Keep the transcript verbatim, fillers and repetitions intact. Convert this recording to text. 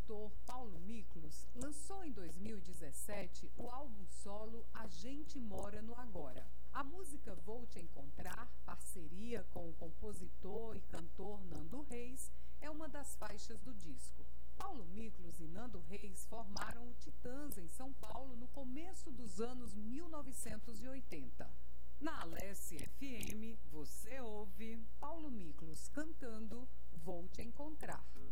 cantor Paulo Miklos lançou em dois mil e dezessete o álbum solo A Gente Mora no Agora. A música Vou Te Encontrar, parceria com o compositor e cantor Nando Reis, é uma das faixas do disco. Paulo Miklos e Nando Reis formaram o Titãs em São Paulo no começo dos anos mil novecentos e oitenta. Na Alesse F M, você ouve Paulo Miklos cantando Vou Te Encontrar.